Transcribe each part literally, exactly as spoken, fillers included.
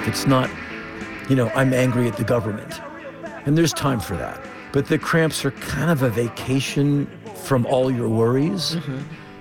life. It's not, you know, I'm angry at the government. And there's time for that. But the Cramps are kind of a vacation from all your worries. Mm-hmm.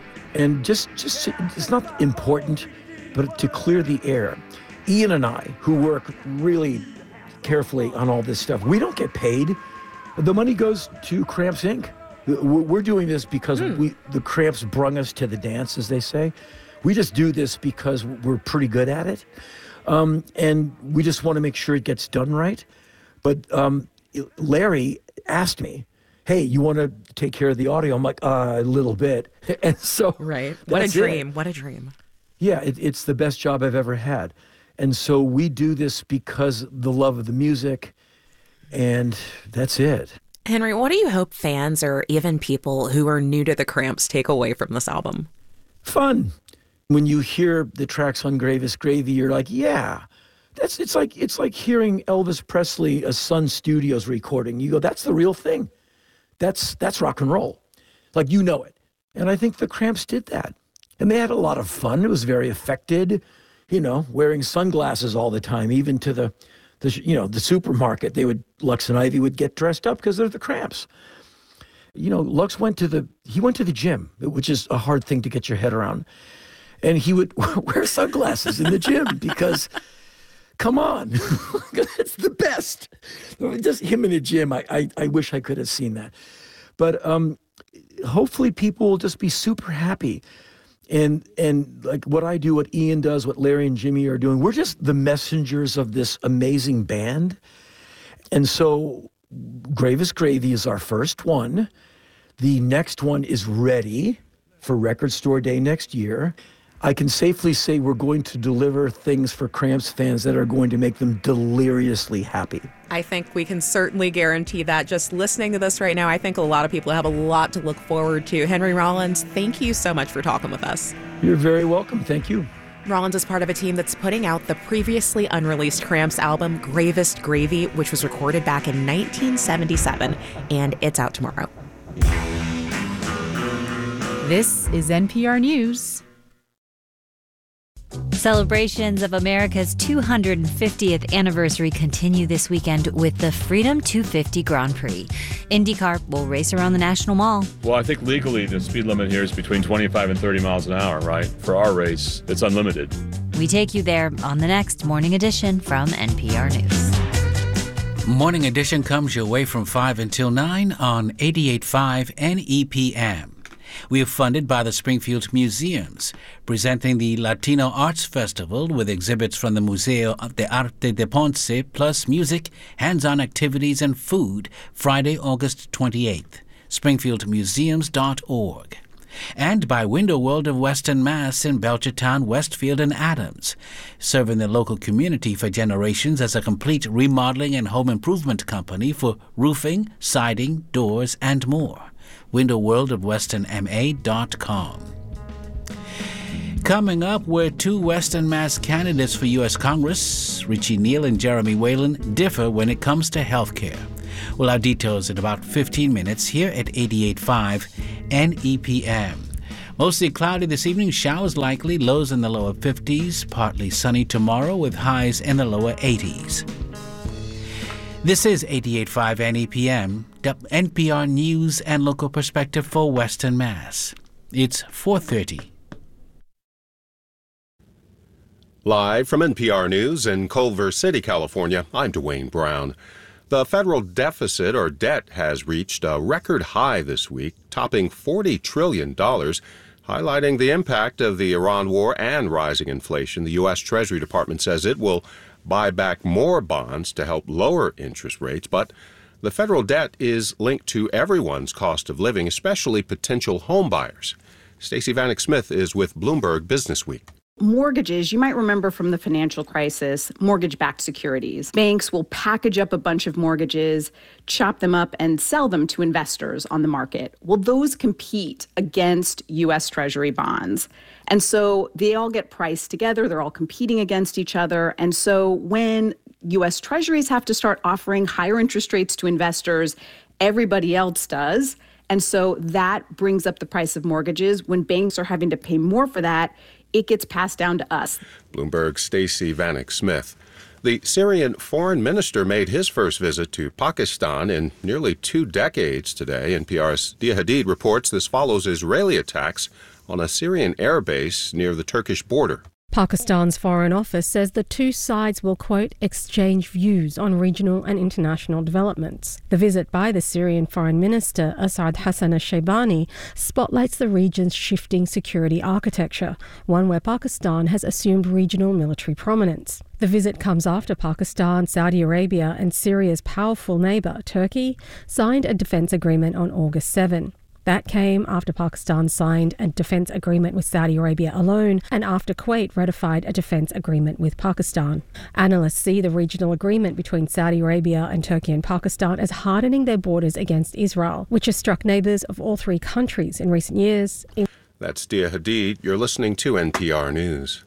And just, just, it's not important, but to clear the air. Ian and I, who work really carefully on all this stuff, we don't get paid. The money goes to Cramps Incorporated. We're doing this because mm. we the Cramps brung us to the dance, as they say. We just do this because we're pretty good at it. Um, and we just want to make sure it gets done right. But um, Larry asked me, hey, you want to take care of the audio? I'm like, uh, a little bit. And so right. What a dream. It. What a dream. Yeah, it, it's the best job I've ever had. And so we do this because the love of the music, and that's it. Henry, what do you hope fans or even people who are new to the Cramps take away from this album? Fun. When you hear the tracks on Gravis Gravy, you're like, yeah, that's it's like it's like hearing Elvis Presley, a Sun Studios recording. You go, that's the real thing. That's that's rock and roll. Like, you know it. And I think the Cramps did that. And they had a lot of fun. It was very affected, you know, wearing sunglasses all the time, even to the The, you know, the supermarket. They would, Lux and Ivy would get dressed up because they're the Cramps. You know, Lux went to the, he went to the gym, which is a hard thing to get your head around. And he would wear sunglasses in the gym because, come on, it's the best. Just him in the gym, I, I, I wish I could have seen that. But um, hopefully people will just be super happy. And and like what I do, what Ian does, what Larry and Jimmy are doing, we're just the messengers of this amazing band. And so Gravis Gravy is our first one. The next one is ready for Record Store Day next year. I can safely say we're going to deliver things for Cramps fans that are going to make them deliriously happy. I think we can certainly guarantee that. Just listening to this right now, I think a lot of people have a lot to look forward to. Henry Rollins, thank you so much for talking with us. You're very welcome. Thank you. Rollins is part of a team that's putting out the previously unreleased Cramps album, Gravest Gravy, which was recorded back in nineteen seventy-seven, and it's out tomorrow. This is N P R News. Celebrations of America's two hundred fiftieth anniversary continue this weekend with the Freedom two fifty Grand Prix. IndyCar will race around the National Mall. Well, I think legally the speed limit here is between twenty-five and thirty miles an hour, right? For our race, it's unlimited. We take you there on the next Morning Edition from N P R News. Morning Edition comes your way from five until nine on eighty-eight point five N E P M. We are funded by the Springfield Museums, presenting the Latino Arts Festival with exhibits from the Museo de Arte de Ponce, plus music, hands-on activities, and food, Friday, August twenty-eighth. springfield museums dot org. And by Window World of Western Mass in Belchertown, Westfield, and Adams, serving the local community for generations as a complete remodeling and home improvement company for roofing, siding, doors, and more. window world of western m a dot com. Coming up, where two Western Mass candidates for U S Congress, Richie Neal and Jeremy Whalen, differ when it comes to health care. We'll have details in about fifteen minutes here at eighty-eight point five N E P M. Mostly cloudy this evening, showers likely, lows in the lower fifties, partly sunny tomorrow with highs in the lower eighties. This is eighty-eight point five N E P M, N P R News and Local Perspective for Western Mass. It's four thirty. Live from N P R News in Culver City, California, I'm Dwayne Brown. The federal deficit or debt has reached a record high this week, topping forty trillion dollars, highlighting the impact of the Iran war and rising inflation. The U S Treasury Department says it will buy back more bonds to help lower interest rates, but the federal debt is linked to everyone's cost of living, especially potential home buyers. Stacey Vanek Smith is with Bloomberg Business Week. Mortgages, you might remember from the financial crisis, mortgage-backed securities. Banks will package up a bunch of mortgages, chop them up, and sell them to investors on the market. Well, those compete against U S Treasury bonds. And so they all get priced together. They're all competing against each other. And so when U S Treasuries have to start offering higher interest rates to investors, everybody else does. And so that brings up the price of mortgages. When banks are having to pay more for that, it gets passed down to us. Bloomberg's Stacey Vanek Smith. The Syrian foreign minister made his first visit to Pakistan in nearly two decades today. N P R's Dia Hadid reports this follows Israeli attacks on a Syrian airbase near the Turkish border. Pakistan's Foreign Office says the two sides will, quote, exchange views on regional and international developments. The visit by the Syrian Foreign Minister, Asad Hassan al-Shaybani, spotlights the region's shifting security architecture, one where Pakistan has assumed regional military prominence. The visit comes after Pakistan, Saudi Arabia and Syria's powerful neighbour, Turkey, signed a defence agreement on August seventh. That came after Pakistan signed a defence agreement with Saudi Arabia alone and after Kuwait ratified a defence agreement with Pakistan. Analysts see the regional agreement between Saudi Arabia and Turkey and Pakistan as hardening their borders against Israel, which has struck neighbours of all three countries in recent years. That's Dia Hadid. You're listening to N P R News.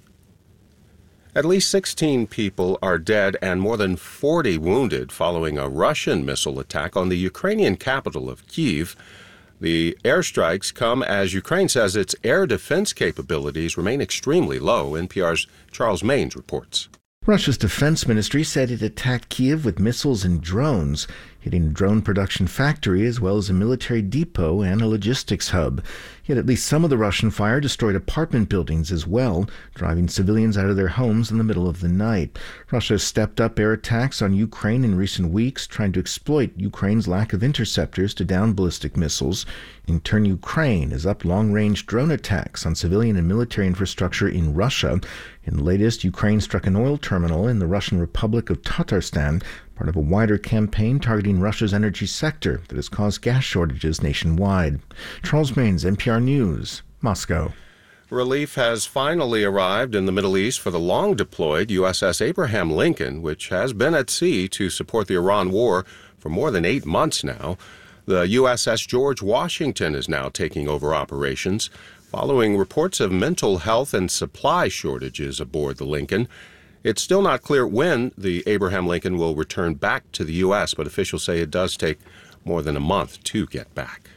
At least sixteen people are dead and more than forty wounded following a Russian missile attack on the Ukrainian capital of Kyiv. The airstrikes come as Ukraine says its air defense capabilities remain extremely low. N P R's Charles Maines reports. Russia's defense ministry said it attacked Kyiv with missiles and drones, hitting a drone production factory as well as a military depot and a logistics hub. Yet at least some of the Russian fire destroyed apartment buildings as well, driving civilians out of their homes in the middle of the night. Russia has stepped up air attacks on Ukraine in recent weeks, trying to exploit Ukraine's lack of interceptors to down ballistic missiles. In turn, Ukraine has upped long-range drone attacks on civilian and military infrastructure in Russia. In the latest, Ukraine struck an oil terminal in the Russian Republic of Tatarstan, part of a wider campaign targeting Russia's energy sector that has caused gas shortages nationwide. Charles Maines, N P R News, Moscow. Relief has finally arrived in the Middle East for the long-deployed U S S Abraham Lincoln, which has been at sea to support the Iran war for more than eight months now. The U S S George Washington is now taking over operations, following reports of mental health and supply shortages aboard the Lincoln. It's still not clear when the Abraham Lincoln will return back to the U S, but officials say it does take more than a month to get back.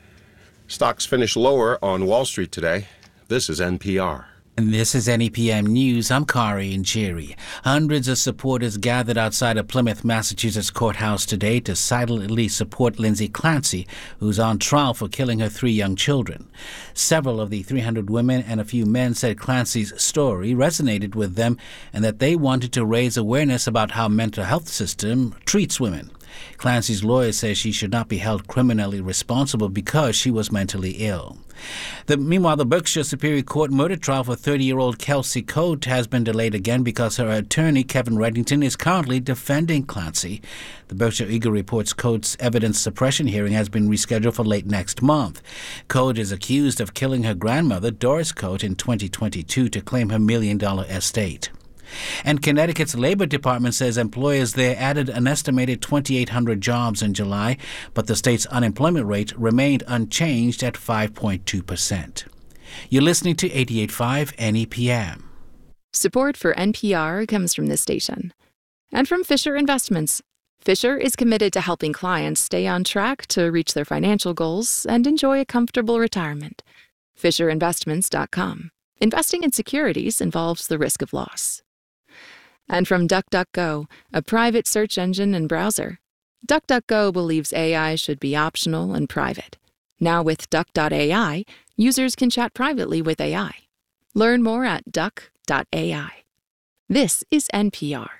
Stocks finished lower on Wall Street today. This is N P R. And this is N E P M News. I'm Kari and Jerry. Hundreds of supporters gathered outside a Plymouth, Massachusetts courthouse today to silently support Lindsay Clancy, who's on trial for killing her three young children. Several of the three hundred women and a few men said Clancy's story resonated with them and that they wanted to raise awareness about how mental health system treats women. Clancy's lawyer says she should not be held criminally responsible because she was mentally ill. The, meanwhile, the Berkshire Superior Court murder trial for thirty-year-old Kelsey Coate has been delayed again because her attorney, Kevin Reddington, is currently defending Clancy. The Berkshire Eagle reports Coate's evidence suppression hearing has been rescheduled for late next month. Coate is accused of killing her grandmother, Doris Coate, in twenty twenty-two to claim her million-dollar estate. And Connecticut's Labor Department says employers there added an estimated twenty-eight hundred jobs in July, but the state's unemployment rate remained unchanged at five point two percent. You're listening to eighty-eight point five N E P M. Support for N P R comes from this station and from Fisher Investments. Fisher is committed to helping clients stay on track to reach their financial goals and enjoy a comfortable retirement. Fisher Investments dot com. Investing in securities involves the risk of loss. And from DuckDuckGo, a private search engine and browser. DuckDuckGo believes A I should be optional and private. Now with Duck dot A I, users can chat privately with A I. Learn more at Duck dot A I. This is N P R.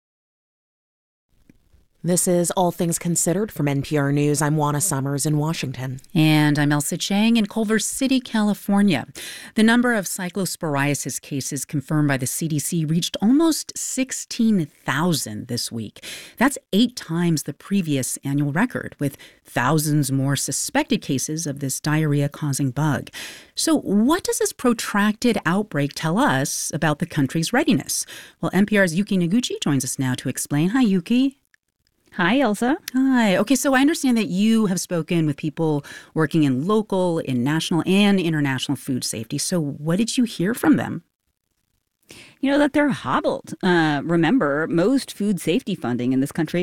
This is All Things Considered from N P R News. I'm Juana Summers in Washington. And I'm Elsa Chang in Culver City, California. The number of cyclosporiasis cases confirmed by the C D C reached almost sixteen thousand this week. That's eight times the previous annual record, with thousands more suspected cases of this diarrhea-causing bug. So what does this protracted outbreak tell us about the country's readiness? Well, N P R's Yuki Noguchi joins us now to explain. Hi, Yuki. Hi, Elsa. Hi. Okay, so I understand that you have spoken with people working in local, in national, and international food safety. So what did you hear from them? You know, that they're hobbled. Uh, remember, most food safety funding in this country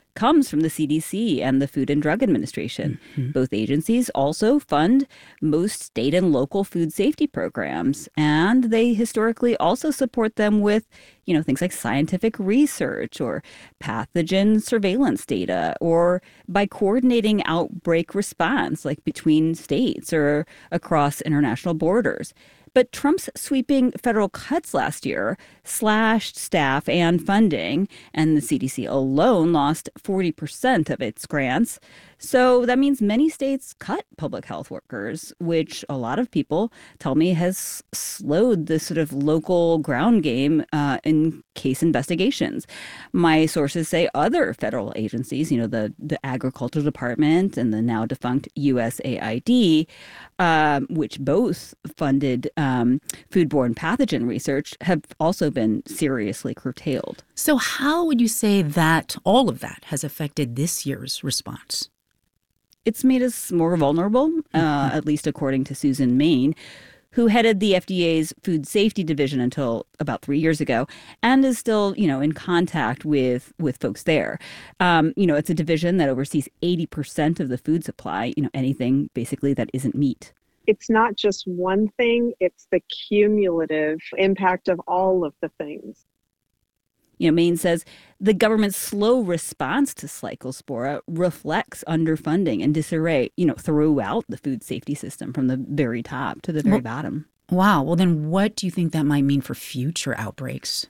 comes from the C D C and the Food and Drug Administration. Mm-hmm. Both agencies also fund most state and local food safety programs, and they historically also support them with, you know, things like scientific research or pathogen surveillance data, or by coordinating outbreak response, like between states or across international borders. But Trump's sweeping federal cuts last year slashed staff and funding, and the C D C alone lost forty percent of its grants. So that means many states cut public health workers, which a lot of people tell me has slowed the sort of local ground game uh, in case investigations. My sources say other federal agencies, you know, the, the Agriculture Department and the now defunct U S A I D, um, which both funded um, foodborne pathogen research, have also been seriously curtailed. So how would you say that all of that has affected this year's response? It's made us more vulnerable, uh, at least according to Susan Main, who headed the F D A's Food Safety Division until about three years ago, and is still, you know, in contact with with folks there. Um, you know, it's a division that oversees eighty percent of the food supply, you know, anything basically that isn't meat. It's not just one thing, it's the cumulative impact of all of the things. You know, Main says the government's slow response to Cyclospora reflects underfunding and disarray, you know, throughout the food safety system from the very top to the very well, bottom. Wow. Well, then what do you think that might mean for future outbreaks?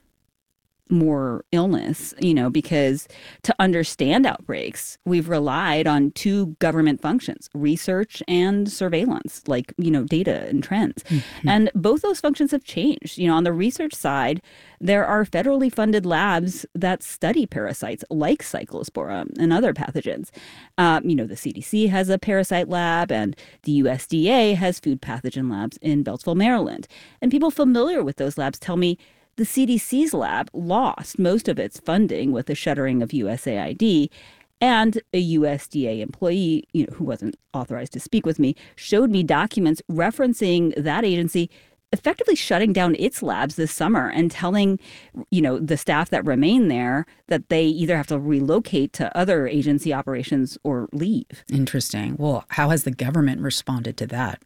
More illness, you know, because to understand outbreaks, we've relied on two government functions, research and surveillance, like, you know, data and trends. Mm-hmm. And both those functions have changed. You know, on the research side, there are federally funded labs that study parasites like Cyclospora and other pathogens. Um, you know, the C D C has a parasite lab, and the U S D A has food pathogen labs in Beltsville, Maryland. And people familiar with those labs tell me the C D C's lab lost most of its funding with the shuttering of U S A I D, and a U S D A employee, you know, who wasn't authorized to speak with me, showed me documents referencing that agency effectively shutting down its labs this summer and telling, you know, the staff that remain there that they either have to relocate to other agency operations or leave. Interesting. Well, how has the government responded to that?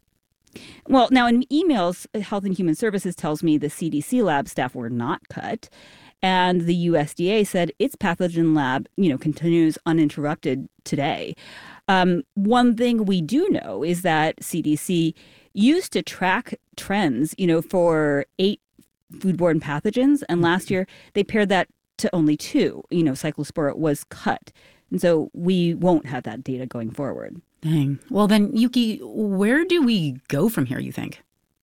Well, now in emails, Health and Human Services tells me the C D C lab staff were not cut. And the U S D A said its pathogen lab, you know, continues uninterrupted today. Um, one thing we do know is that C D C used to track trends, you know, for eight foodborne pathogens. And last year they pared that to only two. You know, Cyclospora was cut. And so we won't have that data going forward. Dang. Well, then, Yuki, where do we go from here, you think?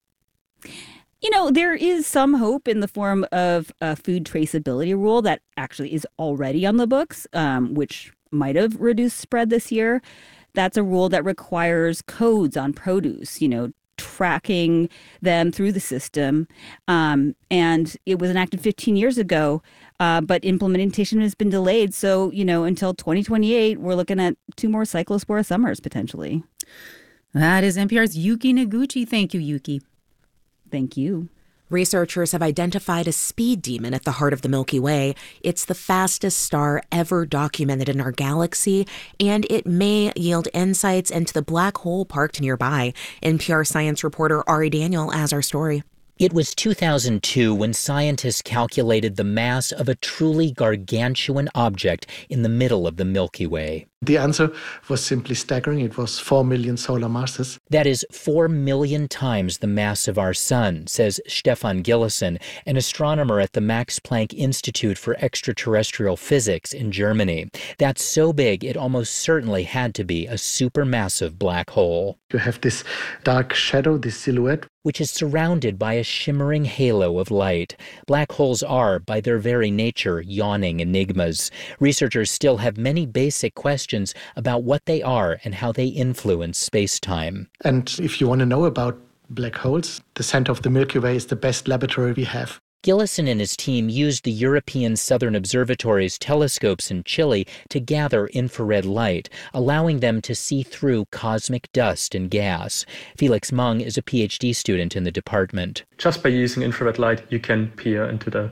You know, there is some hope in the form of a food traceability rule that actually is already on the books, um, which might have reduced spread this year. That's a rule that requires codes on produce, you know, tracking them through the system. Um, and it was enacted fifteen years ago, uh, but implementation has been delayed. So, you know, until twenty twenty-eight, we're looking at two more Cyclospora summers potentially. That is N P R's Yuki Noguchi. Thank you, Yuki. Thank you. Researchers have identified a speed demon at the heart of the Milky Way. It's the fastest star ever documented in our galaxy, and it may yield insights into the black hole parked nearby. N P R science reporter Ari Daniel has our story. It was two thousand two when scientists calculated the mass of a truly gargantuan object in the middle of the Milky Way. The answer was simply staggering. It was four million solar masses. That is four million times the mass of our sun, says Stefan Gillessen, an astronomer at the Max Planck Institute for Extraterrestrial Physics in Germany. That's so big, it almost certainly had to be a supermassive black hole. You have this dark shadow, this silhouette, which is surrounded by a shimmering halo of light. Black holes are, by their very nature, yawning enigmas. Researchers still have many basic questions about what they are and how they influence space-time. And if you want to know about black holes, the center of the Milky Way is the best laboratory we have. Gillessen and his team used the European Southern Observatory's telescopes in Chile to gather infrared light, allowing them to see through cosmic dust and gas. Felix Mung is a P H D student in the department. Just by using infrared light, you can peer into the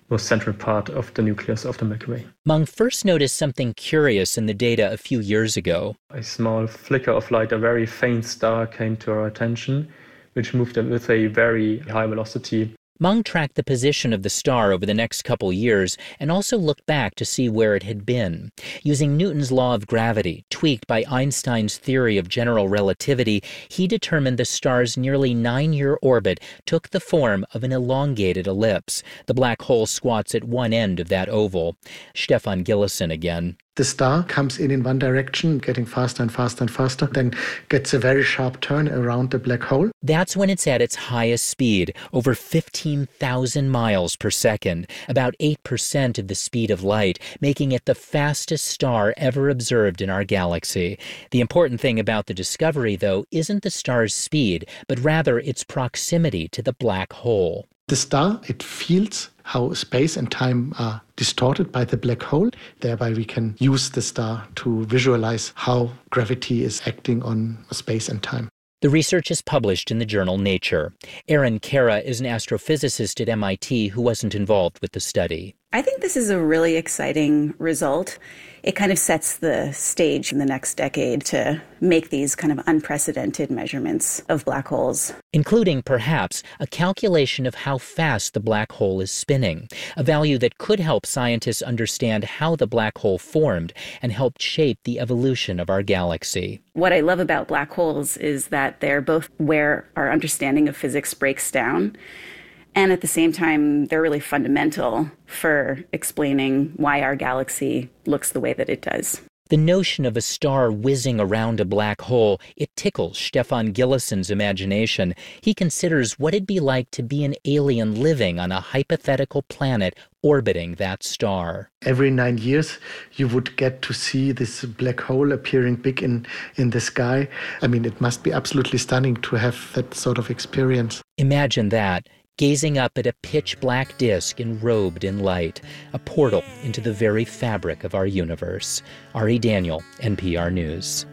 most central part of the nucleus of the Milky Way. Meng first noticed something curious in the data a few years ago. A small flicker of light, a very faint star, came to our attention, which moved with a very high velocity. Meng tracked the position of the star over the next couple years and also looked back to see where it had been. Using Newton's law of gravity, tweaked by Einstein's theory of general relativity, he determined the star's nearly nine-year orbit took the form of an elongated ellipse. The black hole squats at one end of that oval. Stefan Gillison again. The star comes in in one direction, getting faster and faster and faster, then gets a very sharp turn around the black hole. That's when it's at its highest speed, over fifteen thousand miles per second, about eight percent of the speed of light, making it the fastest star ever observed in our galaxy. The important thing about the discovery, though, isn't the star's speed, but rather its proximity to the black hole. The star, it feels how space and time are distorted by the black hole. Thereby we can use the star to visualize how gravity is acting on space and time. The research is published in the journal Nature. Erin Kara is an astrophysicist at M I T who wasn't involved with the study. I think this is a really exciting result. It kind of sets the stage in the next decade to make these kind of unprecedented measurements of black holes. Including, perhaps, a calculation of how fast the black hole is spinning, a value that could help scientists understand how the black hole formed and helped shape the evolution of our galaxy. What I love about black holes is that they're both where our understanding of physics breaks down, and at the same time, they're really fundamental for explaining why our galaxy looks the way that it does. The notion of a star whizzing around a black hole, it tickles Stefan Gillison's imagination. He considers what it'd be like to be an alien living on a hypothetical planet orbiting that star. Every nine years, you would get to see this black hole appearing big in, in the sky. I mean, it must be absolutely stunning to have that sort of experience. Imagine that. Gazing up at a pitch-black disk enrobed in light, a portal into the very fabric of our universe. Ari Daniel, N P R News.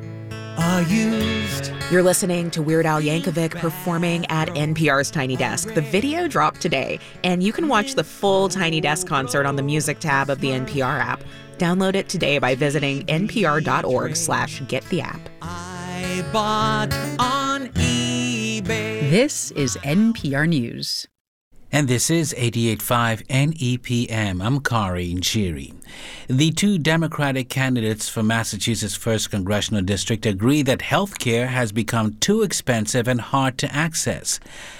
You're listening to Weird Al Yankovic performing at N P R's Tiny Desk. The video dropped today, and you can watch the full Tiny Desk concert on the music tab of the N P R app. Download it today by visiting npr.org slash get the app. I bought on eBay. This is N P R News. And this is eighty-eight point five N E P M. I'm Kari Nchiri. The two Democratic candidates for Massachusetts' first congressional district agree that health care has become too expensive and hard to access.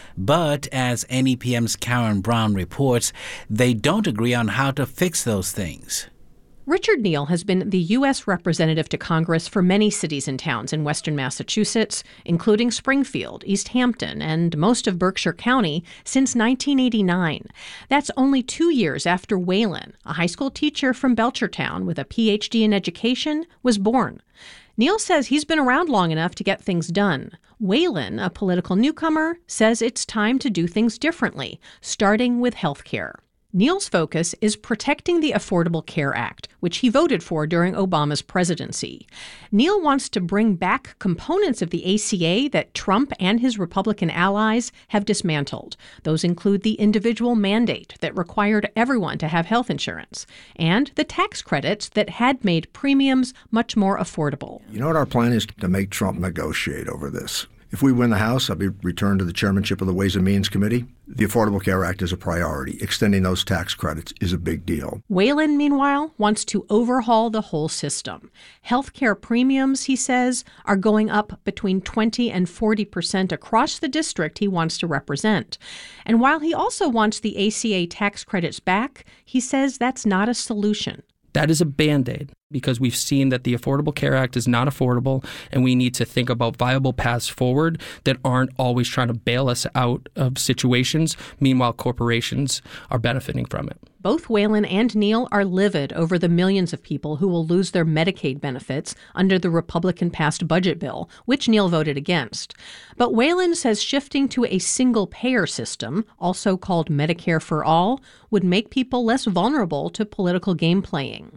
But as N E P M's Karen Brown reports, they don't agree on how to fix those things. Richard Neal has been the U S representative to Congress for many cities and towns in western Massachusetts, including Springfield, East Hampton, and most of Berkshire County since nineteen eighty-nine. That's only two years after Waylon, a high school teacher from Belchertown with a P H D in education, was born. Neal says he's been around long enough to get things done. Waylon, a political newcomer, says it's time to do things differently, starting with health care. Neal's focus is protecting the Affordable Care Act, which he voted for during Obama's presidency. Neal wants to bring back components of the A C A that Trump and his Republican allies have dismantled. Those include the individual mandate that required everyone to have health insurance, and the tax credits that had made premiums much more affordable. You know what our plan is? To make Trump negotiate over this. If we win the House, I'll be returned to the chairmanship of the Ways and Means Committee. The Affordable Care Act is a priority. Extending those tax credits is a big deal. Waylon, meanwhile, wants to overhaul the whole system. Healthcare premiums, he says, are going up between twenty and forty percent across the district he wants to represent. And while he also wants the A C A tax credits back, he says that's not a solution. That is a Band-Aid, because we've seen that the Affordable Care Act is not affordable, and we need to think about viable paths forward that aren't always trying to bail us out of situations. Meanwhile, corporations are benefiting from it. Both Waylon and Neal are livid over the millions of people who will lose their Medicaid benefits under the Republican-passed budget bill, which Neal voted against. But Waylon says shifting to a single-payer system, also called Medicare for All, would make people less vulnerable to political game playing.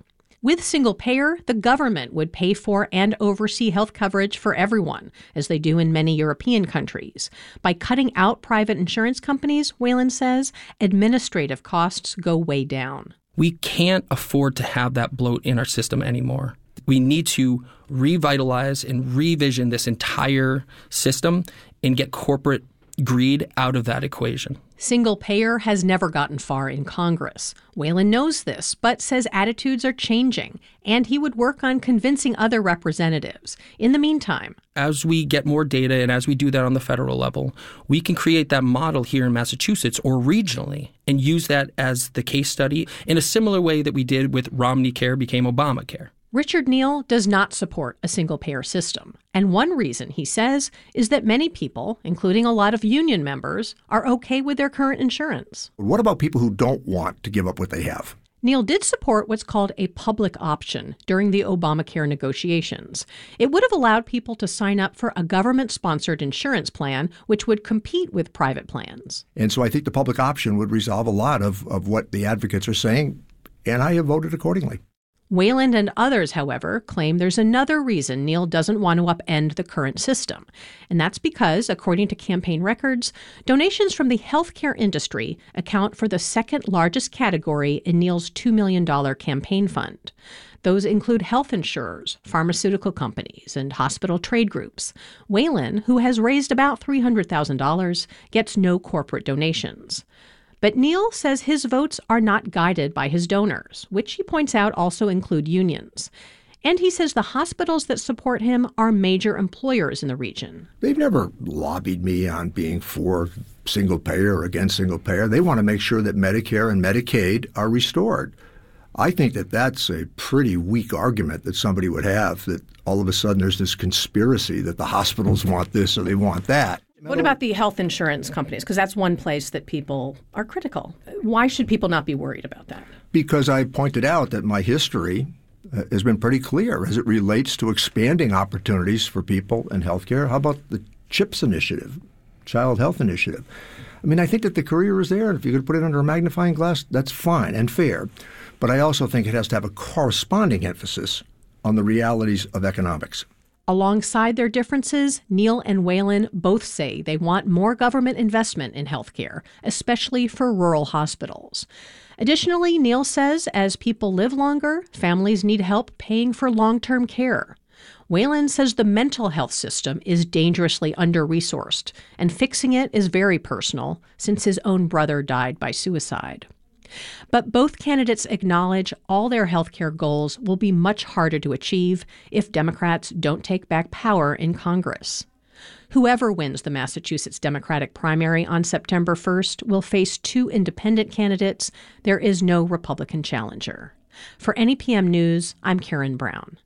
With single payer, the government would pay for and oversee health coverage for everyone, as they do in many European countries. By cutting out private insurance companies, Whalen says, administrative costs go way down. We can't afford to have that bloat in our system anymore. We need to revitalize and revision this entire system and get corporate greed out of that equation. Single payer has never gotten far in Congress. Whalen knows this, but says attitudes are changing, and he would work on convincing other representatives. In the meantime, as we get more data and as we do that on the federal level, we can create that model here in Massachusetts or regionally and use that as the case study in a similar way that we did with Romney Care became Obamacare. Richard Neal does not support a single-payer system. And one reason, he says, is that many people, including a lot of union members, are okay with their current insurance. What about people who don't want to give up what they have? Neal did support what's called a public option during the Obamacare negotiations. It would have allowed people to sign up for a government-sponsored insurance plan, which would compete with private plans. And so I think the public option would resolve a lot of, of what the advocates are saying, and I have voted accordingly. Whalen and others, however, claim there's another reason Neal doesn't want to upend the current system. And that's because, according to campaign records, donations from the healthcare industry account for the second largest category in Neal's two million dollars campaign fund. Those include health insurers, pharmaceutical companies, and hospital trade groups. Whalen, who has raised about three hundred thousand dollars, gets no corporate donations. But Neal says his votes are not guided by his donors, which he points out also include unions. And he says the hospitals that support him are major employers in the region. They've never lobbied me on being for single payer or against single payer. They want to make sure that Medicare and Medicaid are restored. I think that that's a pretty weak argument that somebody would have, that all of a sudden there's this conspiracy that the hospitals want this or they want that. What about the health insurance companies? Because that's one place that people are critical. Why should people not be worried about that? Because I pointed out that my history has been pretty clear as it relates to expanding opportunities for people in healthcare. How about the CHIPS initiative, Child Health Initiative? I mean, I think that the career is there. If you could put it under a magnifying glass, that's fine and fair. But I also think it has to have a corresponding emphasis on the realities of economics. Alongside their differences, Neal and Whalen both say they want more government investment in healthcare, especially for rural hospitals. Additionally, Neal says as people live longer, families need help paying for long-term care. Whalen says the mental health system is dangerously under-resourced, and fixing it is very personal, since his own brother died by suicide. But both candidates acknowledge all their healthcare goals will be much harder to achieve if Democrats don't take back power in Congress. Whoever wins the Massachusetts Democratic primary on September first will face two independent candidates. There is no Republican challenger. For N E P M News, I'm Karen Brown.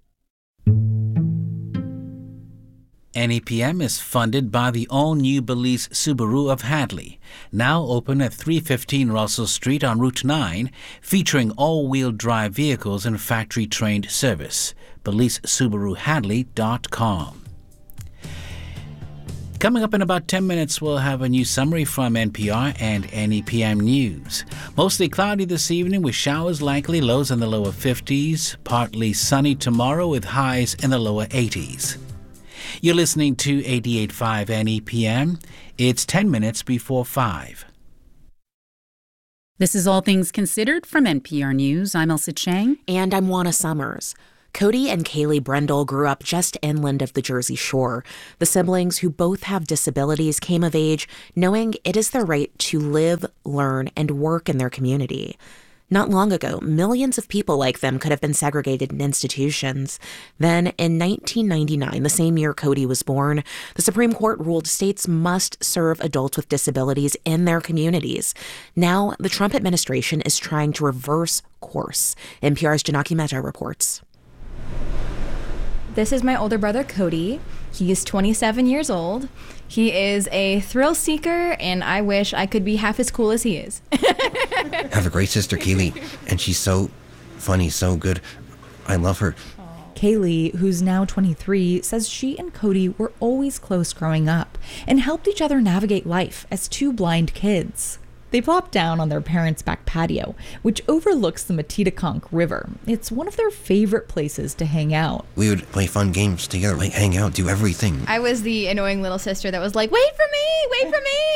N E P M is funded by the all-new Belize Subaru of Hadley, now open at three fifteen Russell Street on Route nine, featuring all-wheel drive vehicles and factory-trained service. Belize Subaru Hadley dot com. Coming up in about ten minutes, we'll have a new summary from N P R and N E P M News. Mostly cloudy this evening with showers likely, lows in the lower fifties. Partly sunny tomorrow with highs in the lower eighties. You're listening to eighty-eight point five N E P M. It's ten minutes before five. This is All Things Considered from N P R News. I'm Elsa Chang. And I'm Juana Summers. Cody and Kaylee Brendel grew up just inland of the Jersey Shore. The siblings, who both have disabilities, came of age knowing it is their right to live, learn, and work in their community. Not long ago, millions of people like them could have been segregated in institutions. Then, in nineteen ninety-nine, the same year Cody was born, the Supreme Court ruled states must serve adults with disabilities in their communities. Now, the Trump administration is trying to reverse course. N P R's Janaki Mehta reports. This is my older brother, Cody. He is twenty-seven years old. He is a thrill seeker, and I wish I could be half as cool as he is. I have a great sister, Kaylee, and she's so funny, so good. I love her. Kaylee, who's now twenty-three, says she and Cody were always close growing up and helped each other navigate life as two blind kids. They plop down on their parents' back patio, which overlooks the Matitakunk River. It's one of their favorite places to hang out. We would play fun games together, like hang out, do everything. I was the annoying little sister that was like, wait for me, wait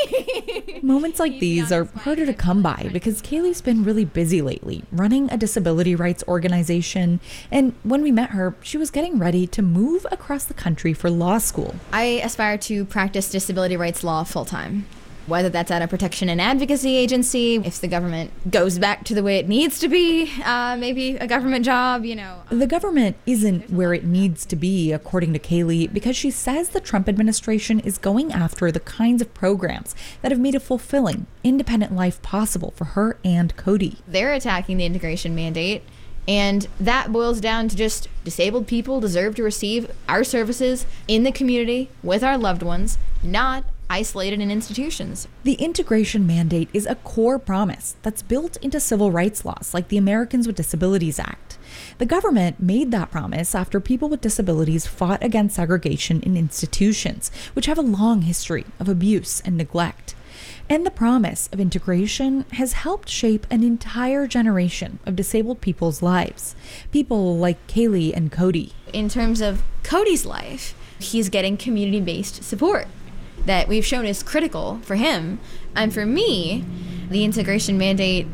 for me. Moments like these are harder to come by because Kaylee's been really busy lately, running a disability rights organization. And when we met her, she was getting ready to move across the country for law school. I aspire to practice disability rights law full-time. Whether that's at a protection and advocacy agency, if the government goes back to the way it needs to be, uh, maybe a government job, you know. The government isn't where it needs to be, according to Kaylee, because she says the Trump administration is going after the kinds of programs that have made a fulfilling, independent life possible for her and Cody. They're attacking the integration mandate, and that boils down to just disabled people deserve to receive our services in the community with our loved ones, not isolated in institutions. The integration mandate is a core promise that's built into civil rights laws like the Americans with Disabilities Act. The government made that promise after people with disabilities fought against segregation in institutions, which have a long history of abuse and neglect. And the promise of integration has helped shape an entire generation of disabled people's lives. People like Kaylee and Cody. In terms of Cody's life, he's getting community-based support that we've shown is critical for him. And for me, the integration mandate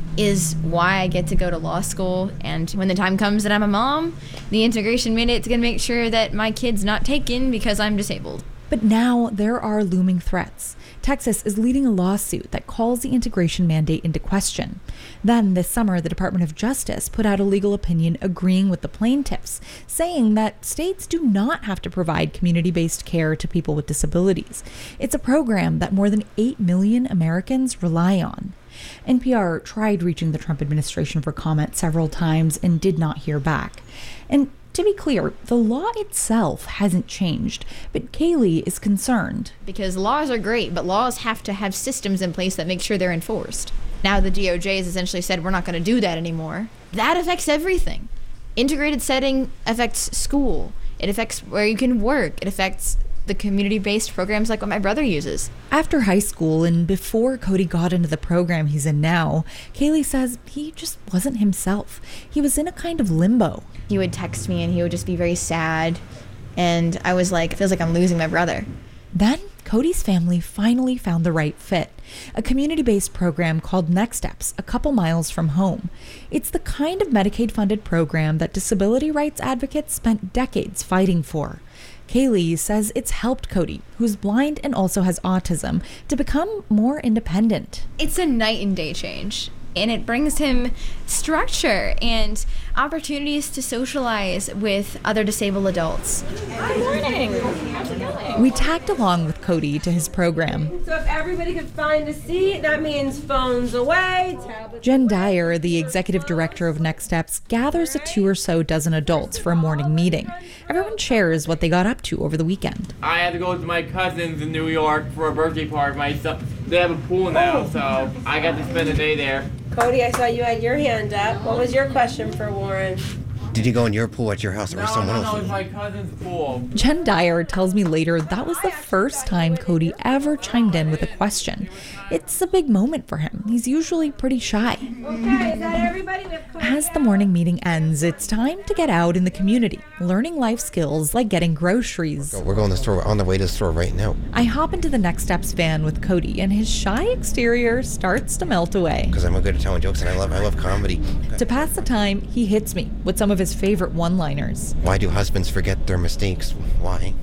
is why I get to go to law school. And when the time comes that I'm a mom, the integration mandate is going to make sure that my kid's not taken because I'm disabled. But now there are looming threats. Texas is leading a lawsuit that calls the integration mandate into question. Then this summer, the Department of Justice put out a legal opinion agreeing with the plaintiffs, saying that states do not have to provide community-based care to people with disabilities. It's a program that more than eight million Americans rely on. N P R tried reaching the Trump administration for comment several times and did not hear back. And to be clear, the law itself hasn't changed, but Kaylee is concerned. Because laws are great, but laws have to have systems in place that make sure they're enforced. Now the D O J has essentially said we're not going to do that anymore. That affects everything. Integrated setting affects school. It affects where you can work. It affects the community-based programs like what my brother uses. After high school and before Cody got into the program he's in now, Kaylee says he just wasn't himself. He was in a kind of limbo. He would text me and he would just be very sad. And I was like, it feels like I'm losing my brother. Then Cody's family finally found the right fit, a community-based program called Next Steps, a couple miles from home. It's the kind of Medicaid-funded program that disability rights advocates spent decades fighting for. Kaylee says it's helped Cody, who's blind and also has autism, to become more independent. It's a night and day change, and it brings him structure and opportunities to socialize with other disabled adults. Good morning. How's it going? We tagged along with Cody to his program. So if everybody could find a seat, that means phones away, tablets Jen away. Dyer, the executive director of Next Steps, gathers a two or so dozen adults for a morning meeting. Everyone shares what they got up to over the weekend. I had to go with my cousins in New York for a birthday party. My son, they have a pool now, so I got to spend a day there. Cody, I saw you had your hand up. What was your question for Warren? Did you go in your pool at your house or No, someone no, else? no, it's my cousin's pool. Jen Dyer tells me later that was the first time Cody ever chimed in with a question. It's a big moment for him. He's usually pretty shy. Okay, is that everybody? We have Cody As the morning meeting ends, it's time to get out in the community, learning life skills like getting groceries. We're going to the store. We're on the way to the store right now. I hop into the Next Steps van with Cody, and his shy exterior starts to melt away. Because I'm good at telling jokes and I love I love comedy. To pass the time, he hits me with some of his favorite one-liners. Why do husbands forget their mistakes? Why?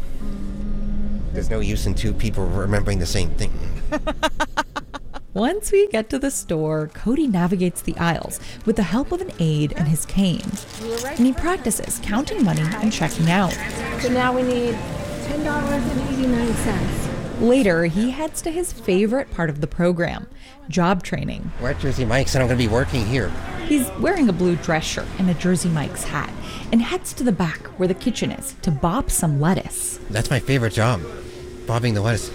There's no use in two people remembering the same thing. Once we get to the store, Cody navigates the aisles with the help of an aide and his cane. And he practices counting money and checking out. So now we need ten dollars and eighty-nine cents. Later, he heads to his favorite part of the program, job training. We're at Jersey Mike's and I'm going to be working here. He's wearing a blue dress shirt and a Jersey Mike's hat and heads to the back where the kitchen is to bop some lettuce. That's my favorite job, bobbing the lettuce.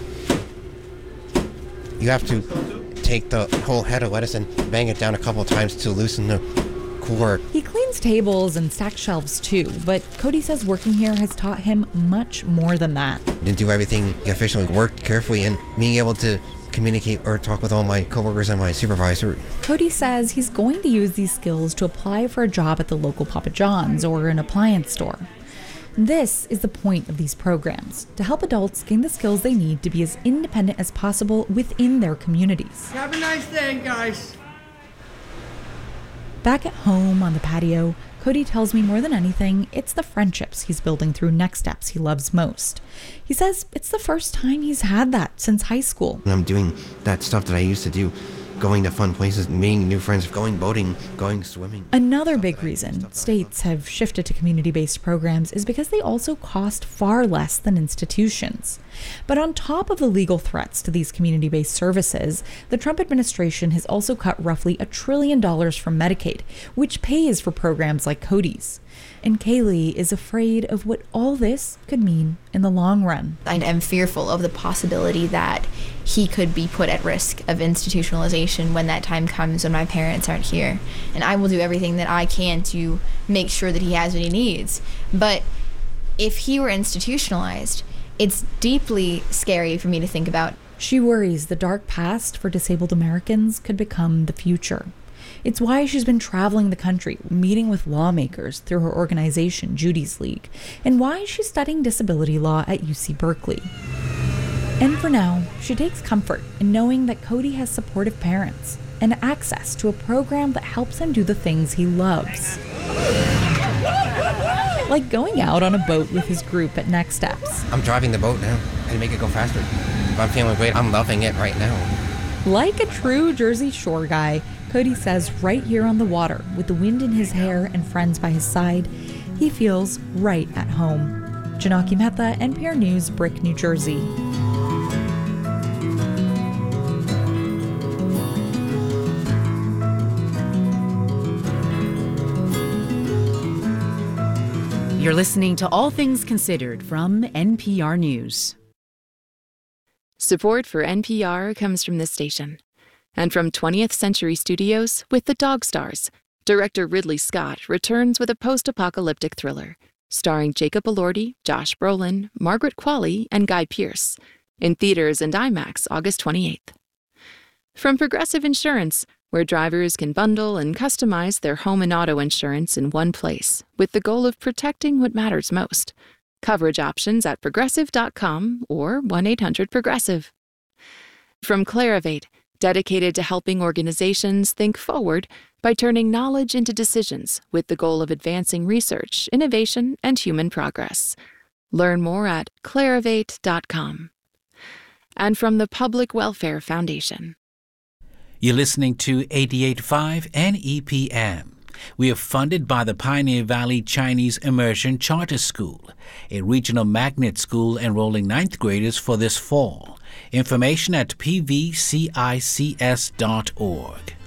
You have to take the whole head of lettuce and bang it down a couple of times to loosen the core. He cleans tables and stacks shelves too, but Cody says working here has taught him much more than that. Didn't do everything efficiently, worked carefully, and being able to communicate or talk with all my coworkers and my supervisor. Cody says he's going to use these skills to apply for a job at the local Papa John's or an appliance store. This is the point of these programs, to help adults gain the skills they need to be as independent as possible within their communities. Have a nice day, guys. Back at home on the patio, Cody tells me more than anything, it's the friendships he's building through Next Steps he loves most. He says it's the first time he's had that since high school. I'm doing that stuff that I used to do, going to fun places, meeting new friends, going boating, going swimming. Another big reason states have shifted to community-based programs is because they also cost far less than institutions. But on top of the legal threats to these community-based services, the Trump administration has also cut roughly a trillion dollars from Medicaid, which pays for programs like Cody's. And Kaylee is afraid of what all this could mean in the long run. I am fearful of the possibility that he could be put at risk of institutionalization when that time comes, when my parents aren't here. And I will do everything that I can to make sure that he has what he needs. But if he were institutionalized, it's deeply scary for me to think about. She worries the dark past for disabled Americans could become the future. It's why she's been traveling the country, meeting with lawmakers through her organization, Judy's League, and why she's studying disability law at U C Berkeley. And for now, she takes comfort in knowing that Cody has supportive parents and access to a program that helps him do the things he loves. Like going out on a boat with his group at Next Steps. I'm driving the boat now and make it go faster. I'm feeling great. I'm loving it right now. Like a true Jersey Shore guy, Cody says right here on the water, with the wind in his hair and friends by his side, he feels right at home. Janaki Mehta, N P R News, Brick, New Jersey. You're listening to All Things Considered from N P R News. Support for N P R comes from this station and from twentieth Century Studios with The Dog Stars. Director Ridley Scott returns with a post-apocalyptic thriller starring Jacob Elordi, Josh Brolin, Margaret Qualley, and Guy Pearce in theaters and IMAX August twenty-eighth. From Progressive Insurance, where drivers can bundle and customize their home and auto insurance in one place with the goal of protecting what matters most. Coverage options at progressive dot com or one eight hundred progressive. From Clarivate, dedicated to helping organizations think forward by turning knowledge into decisions with the goal of advancing research, innovation, and human progress. Learn more at clarivate dot com. And from the Public Welfare Foundation. You're listening to eighty-eight point five N E P M. We are funded by the Pioneer Valley Chinese Immersion Charter School, a regional magnet school enrolling ninth graders for this fall. Information at p v c i c s dot org.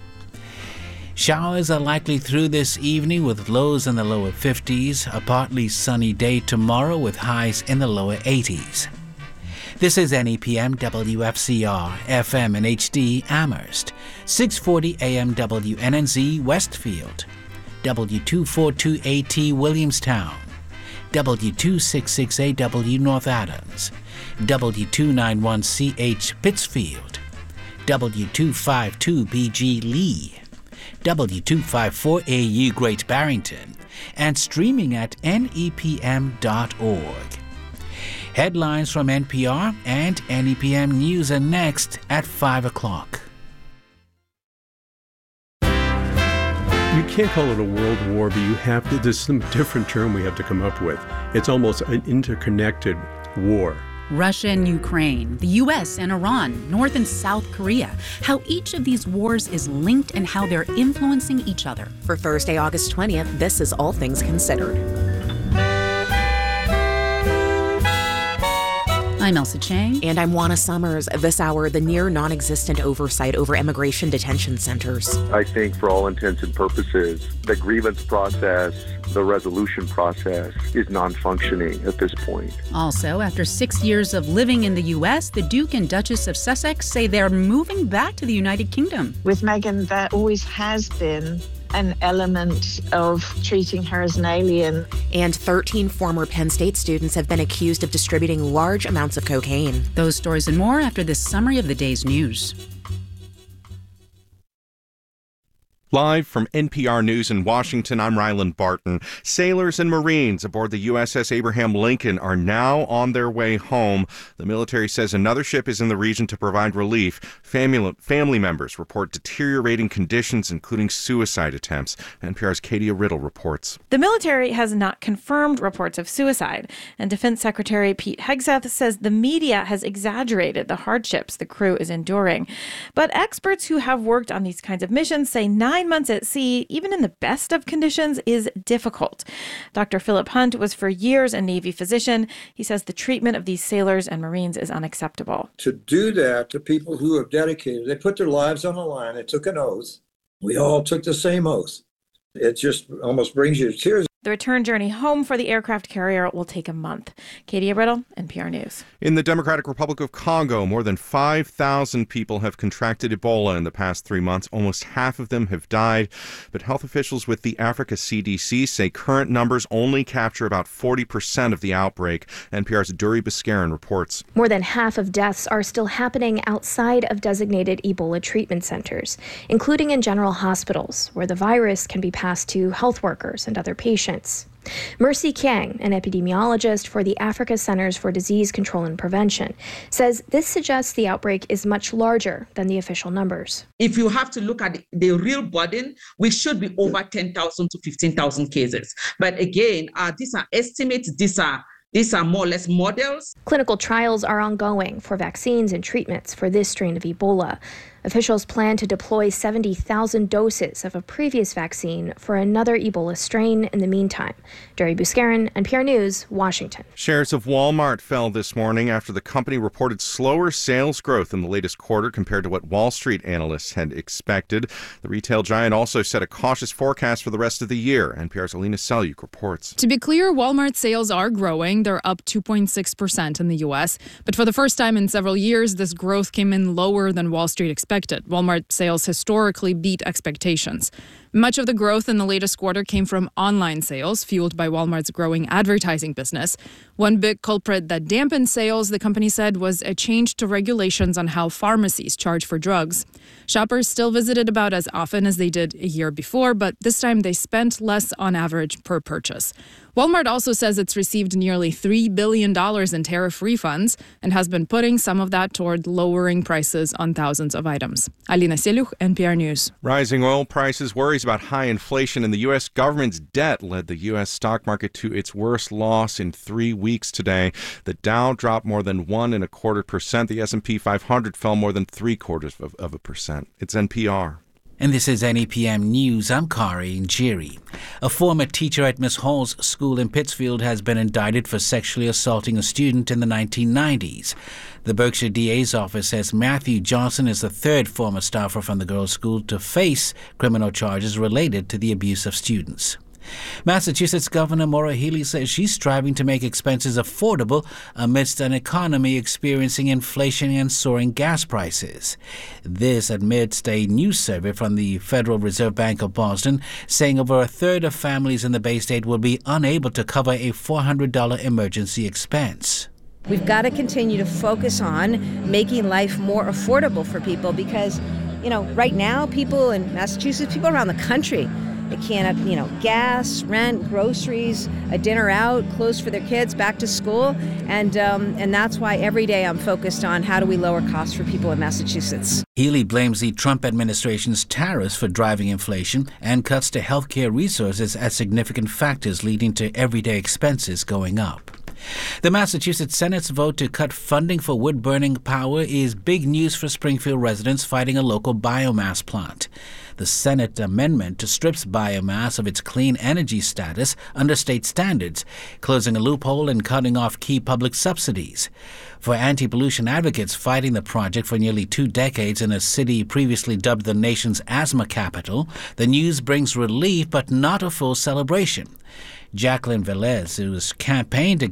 Showers are likely through this evening with lows in the lower fifties, a partly sunny day tomorrow with highs in the lower eighties. This is N E P M W F C R, F M and H D Amherst, six forty A M W N N Z Westfield, W two forty-two A T Williamstown, W two sixty-six A W North Adams, W two ninety-one C H Pittsfield, W two fifty-two B G Lee, W two fifty-four A U Great Barrington, and streaming at N E P M dot org. Headlines from N P R and N E P M News are next at five o'clock. You can't call it a world war, but you have to, there's some different term we have to come up with. It's almost an interconnected war. Russia and Ukraine, the U S and Iran, North and South Korea, how each of these wars is linked and how they're influencing each other. For Thursday, August twentieth, this is All Things Considered. I'm Elsa Chang. And I'm Juana Summers. This hour, the near non-existent oversight over immigration detention centers. I think for all intents and purposes, the grievance process, the resolution process is non-functioning at this point. Also, after six years of living in the U S, the Duke and Duchess of Sussex say they're moving back to the United Kingdom. With Meghan, there always has been an element of treating her as an alien. And thirteen former Penn State students have been accused of distributing large amounts of cocaine. Those stories and more after this summary of the day's news. Live from N P R News in Washington, I'm Ryland Barton. Sailors and Marines aboard the U S S Abraham Lincoln are now on their way home. The military says another ship is in the region to provide relief. Family, family members report deteriorating conditions, including suicide attempts. N P R's Katie Riddle reports. The military has not confirmed reports of suicide, and Defense Secretary Pete Hegseth says the media has exaggerated the hardships the crew is enduring. But experts who have worked on these kinds of missions say nine Nine months at sea, even in the best of conditions, is difficult. Doctor Philip Hunt was for years a Navy physician. He says the treatment of these sailors and Marines is unacceptable. To do that to people who have dedicated, they put their lives on the line, they took an oath. We all took the same oath. It just almost brings you to tears. The return journey home for the aircraft carrier will take a month. Katie Riddle, N P R News. In the Democratic Republic of Congo, more than five thousand people have contracted Ebola in the past three months. Almost half of them have died. But health officials with the Africa C D C say current numbers only capture about forty percent of the outbreak. N P R's Duri Biscarin reports. More than half of deaths are still happening outside of designated Ebola treatment centers, including in general hospitals, where the virus can be passed to health workers and other patients. Mercy Kiang, an epidemiologist for the Africa Centers for Disease Control and Prevention, says this suggests the outbreak is much larger than the official numbers. If you have to look at the real burden, we should be over ten thousand to fifteen thousand cases. But again, uh, these are estimates, these are These are more or less models. Clinical trials are ongoing for vaccines and treatments for this strain of Ebola. Officials plan to deploy seventy thousand doses of a previous vaccine for another Ebola strain in the meantime. Duri Biscarin, N P R News, Washington. Shares of Walmart fell this morning after the company reported slower sales growth in the latest quarter compared to what Wall Street analysts had expected. The retail giant also set a cautious forecast for the rest of the year. N P R's Alina Selyuk reports. To be clear, Walmart sales are growing. They're up two point six percent in the U S. But for the first time in several years, this growth came in lower than Wall Street expected. Walmart sales historically beat expectations. Much of the growth in the latest quarter came from online sales, fueled by Walmart's growing advertising business. One big culprit that dampened sales, the company said, was a change to regulations on how pharmacies charge for drugs. Shoppers still visited about as often as they did a year before, but this time they spent less on average per purchase. Walmart also says it's received nearly three billion dollars in tariff refunds and has been putting some of that toward lowering prices on thousands of items. Alina Selyuk, N P R News. Rising oil prices, worries about high inflation, and the U S government's debt led the U S stock market to its worst loss in three weeks today. The Dow dropped more than one and a quarter percent. The S and P five hundred fell more than three quarters of, of a percent. It's N P R. And this is N E P M News. I'm Kari Njiri. A former teacher at Miss Hall's school in Pittsfield has been indicted for sexually assaulting a student in the nineteen nineties. The Berkshire D A's office says Matthew Johnson is the third former staffer from the girls' school to face criminal charges related to the abuse of students. Massachusetts Governor Maura Healey says she's striving to make expenses affordable amidst an economy experiencing inflation and soaring gas prices. This amidst a new survey from the Federal Reserve Bank of Boston saying over a third of families in the Bay State will be unable to cover a four hundred dollars emergency expense. We've got to continue to focus on making life more affordable for people because, you know, right now people in Massachusetts, people around the country, they can't have, you know, gas, rent, groceries, a dinner out, clothes for their kids, back to school. And um, and that's why every day I'm focused on how do we lower costs for people in Massachusetts. Healey blames the Trump administration's tariffs for driving inflation and cuts to healthcare resources as significant factors leading to everyday expenses going up. The Massachusetts Senate's vote to cut funding for wood-burning power is big news for Springfield residents fighting a local biomass plant. The Senate amendment strips biomass of its clean energy status under state standards, closing a loophole and cutting off key public subsidies. For anti-pollution advocates fighting the project for nearly two decades in a city previously dubbed the nation's asthma capital, the news brings relief but not a full celebration. Jacqueline Velez, who has campaigned